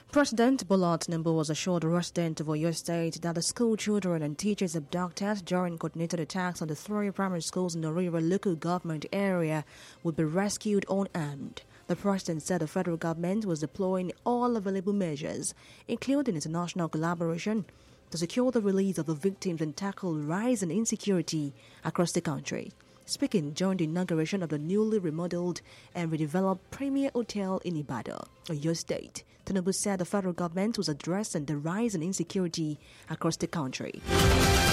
President Bola Tinubu was assured residents of Oyo State that the school children and teachers abducted during coordinated attacks on the 3 primary schools in the Orire local government area would be rescued unharmed. The president said the federal government was deploying all available measures, including international collaboration, to secure the release of the victims and tackle rising insecurity across the country. Speaking during the inauguration of the newly remodeled and redeveloped Premier Hotel in Ibadan, Oyo State, Tinubu said the federal government was addressing the rise in insecurity across the country.